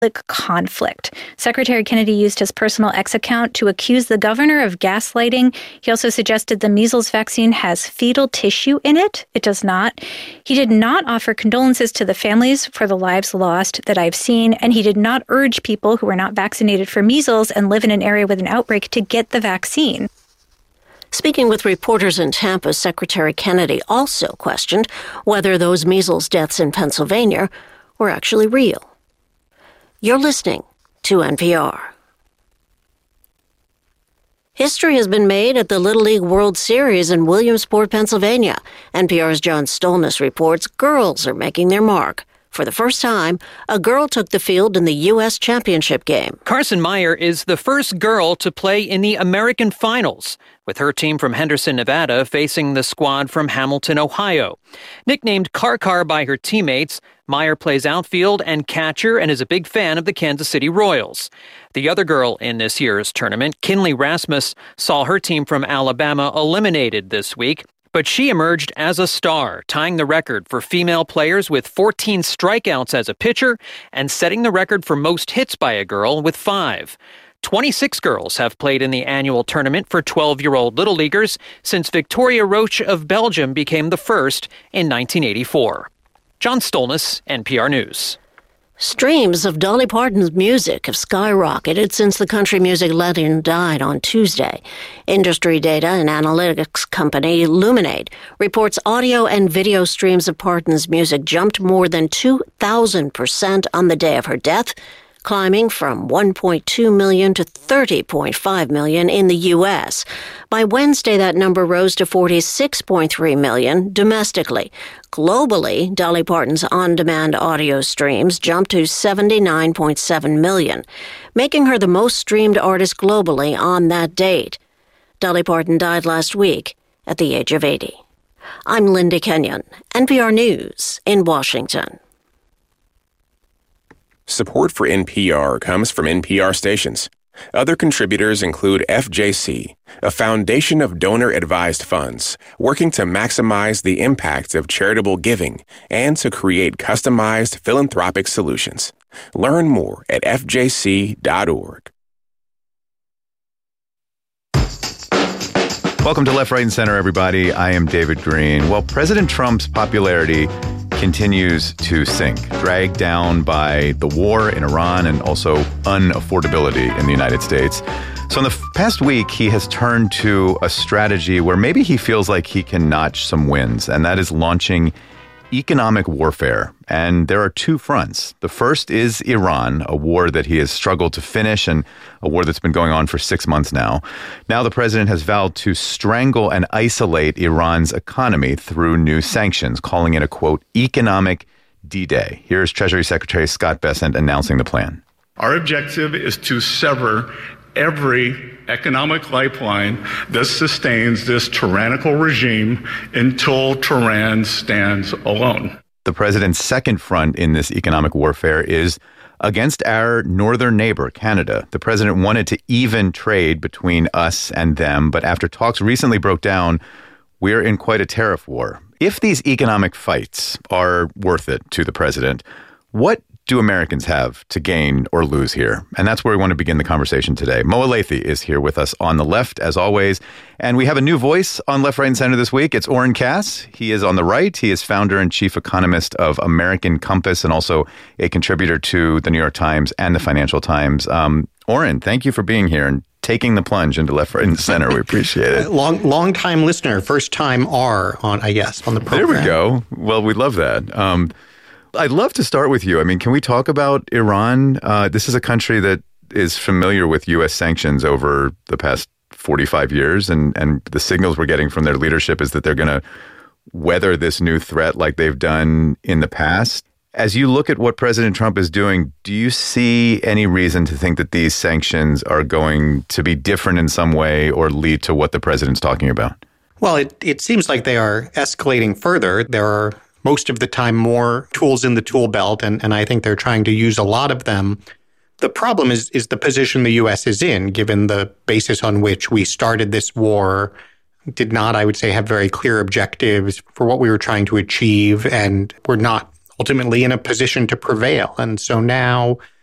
conflict. Secretary Kennedy used his personal X account to accuse the governor of gaslighting. He also suggested the measles vaccine has fetal tissue in it. It does not. He did not offer condolences to the families for the lives lost that I've seen, and he did not urge people who are not vaccinated for measles and live in an area with an outbreak to get the vaccine. Speaking with reporters in Tampa, Secretary Kennedy also questioned whether those measles deaths in Pennsylvania were actually real. You're listening to NPR. History has been made at the Little League World Series in Williamsport, Pennsylvania. NPR's John Stolnis reports girls are making their mark. For the first time, a girl took the field in the U.S. Championship game. Carson Meyer is the first girl to play in the American Finals, with her team from Henderson, Nevada, facing the squad from Hamilton, Ohio. Nicknamed Car by her teammates, Meyer plays outfield and catcher and is a big fan of the Kansas City Royals. The other girl in this year's tournament, Kinley Rasmus, saw her team from Alabama eliminated this week, but she emerged as a star, tying the record for female players with 14 strikeouts as a pitcher and setting the record for most hits by a girl with 5. 26 girls have played in the annual tournament for 12-year-old Little Leaguers since Victoria Roche of Belgium became the first in 1984. John Stolnis, NPR News. Streams of Dolly Parton's music have skyrocketed since the country music legend died on Tuesday. Industry data and analytics company Luminate reports audio and video streams of Parton's music jumped more than 2,000% on the day of her death, climbing from 1.2 million to 30.5 million in the U.S. By Wednesday, that number rose to 46.3 million domestically. Globally, Dolly Parton's on-demand audio streams jumped to 79.7 million, making her the most streamed artist globally on that date. Dolly Parton died last week at the age of 80. I'm Linda Kenyon, NPR News in Washington. Support for NPR comes from NPR stations. Other contributors include FJC, a foundation of donor-advised funds working to maximize the impact of charitable giving and to create customized philanthropic solutions. Learn more at fjc.org. Welcome to Left, Right, and Center, everybody. I am David Green. Well, President Trump's popularity continues to sink, dragged down by the war in Iran and also unaffordability in the United States. So in the past week, he has turned to a strategy where maybe he feels like he can notch some wins, and that is launching economic warfare. And there are two fronts. The first is Iran, a war that he has struggled to finish and a war that's been going on for 6 months now. Now the president has vowed to strangle and isolate Iran's economy through new sanctions, calling it a, quote, economic D-Day. Here's Treasury Secretary Scott Bessent announcing the plan. Our objective is to sever every economic lifeline that sustains this tyrannical regime until Tehran stands alone. The president's second front in this economic warfare is against our northern neighbor, Canada. The president wanted to even trade between us and them, but after talks recently broke down, we're in quite a tariff war. If these economic fights are worth it to the president, what do Americans have to gain or lose here? And that's where we want to begin the conversation today. Mo Elleithee is here with us on the left, as always. And we have a new voice on Left, Right, and Center this week. It's Oren Cass. He is on the right. He is founder and chief economist of American Compass and also a contributor to the New York Times and the Financial Times. Oren, thank you for being here and taking the plunge into Left, Right, and Center. We appreciate it. Long time listener, first time R on the program. There we go. Well, we love that. I'd love to start with you. I mean, can we talk about Iran? This is a country that is familiar with U.S. sanctions over the past 45 years, and the signals we're getting from their leadership is that they're going to weather this new threat like they've done in the past. As you look at what President Trump is doing, do you see any reason to think that these sanctions are going to be different in some way or lead to what the president's talking about? Well, it seems like they are escalating further. There are most of the time more tools in the tool belt, and I think they're trying to use a lot of them. The problem is the position the U.S. is in, given the basis on which we started this war did not, I would say, have very clear objectives for what we were trying to achieve, and we're not ultimately in a position to prevail. And so now